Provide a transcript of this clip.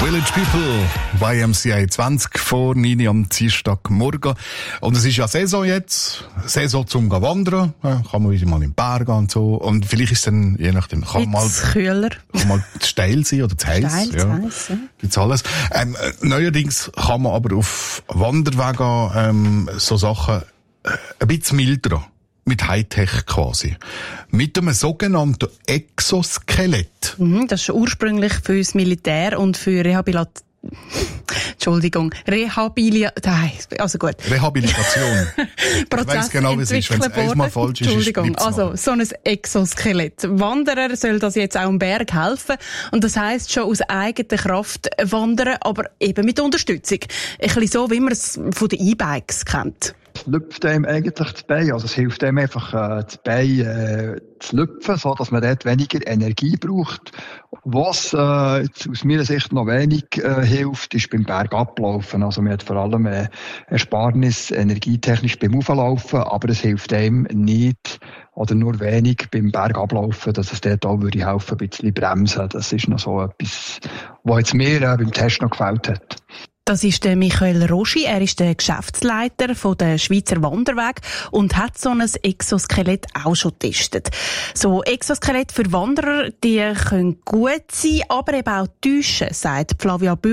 Village People, YMCA 20 vor 9 am Dienstagmorgen. Und es ist ja Saison jetzt. Saison zum Wandern. Ja, kann man wieder mal in den Berg und so. Und vielleicht ist dann, je nachdem, kann mal kühler. Kann mal steil sein oder zu heiß. Steil, zu heiß, ja. Gibt's alles. Neuerdings kann man aber auf Wanderwegen, so Sachen, ein bisschen milder. Mit Hightech quasi. Mit einem sogenannten Exoskelett. Das ist ursprünglich für das Militär und für Rehabilitation. Ich weiss genau, was es ist, wenn es einmal falsch ist. Entschuldigung, also so ein Exoskelett. Wanderer soll das jetzt auch am Berg helfen und das heisst schon aus eigener Kraft wandern, aber eben mit Unterstützung. Ein bisschen so, wie man es von den E-Bikes kennt. Es lüpft einem eigentlich das Bein, also es hilft einem einfach, das Bein zu lüpfen, so dass man dort weniger Energie braucht. Was jetzt aus meiner Sicht noch wenig hilft, ist beim Bergablaufen. Also man hat vor allem Ersparnis energietechnisch beim Auflaufen, aber es hilft einem nicht oder nur wenig beim Bergablaufen, dass es dort auch würde helfen, ein bisschen bremsen. Das ist noch so etwas, was jetzt mir beim Test noch gefällt hat. Das ist der Michael Roschi. Er ist der Geschäftsleiter von der Schweizer Wanderweg und hat so ein Exoskelett auch schon getestet. So Exoskelett für Wanderer, die können gut sein, aber eben auch täuschen, sagt Flavia Bürger.